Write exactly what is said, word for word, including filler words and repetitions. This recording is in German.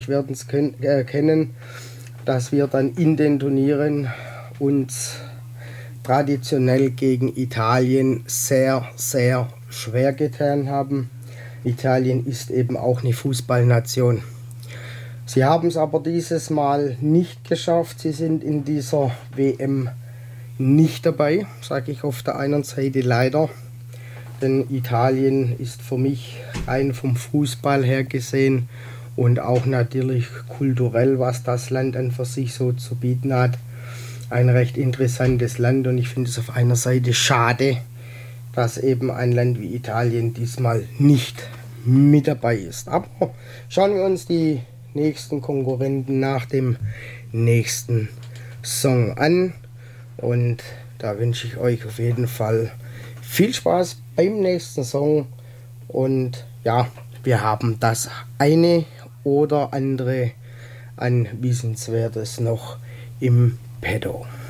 werden es äh, kennen, dass wir dann in den Turnieren uns traditionell gegen Italien sehr, sehr schwer getan haben. Italien ist eben auch eine Fußballnation. Sie haben es aber dieses Mal nicht geschafft. Sie sind in dieser W M nicht dabei, sage ich auf der einen Seite leider. Denn Italien ist für mich rein vom Fußball her gesehen und auch natürlich kulturell, was das Land an für sich so zu bieten hat, ein recht interessantes Land. Und ich finde es auf einer Seite schade, dass eben ein Land wie Italien diesmal nicht mit dabei ist. Aber schauen wir uns die nächsten Konkurrenten nach dem nächsten Song an. Und da wünsche ich euch auf jeden Fall viel Spaß beim nächsten Song. Und ja, wir haben das eine oder andere an Wissenswertes noch im Petto.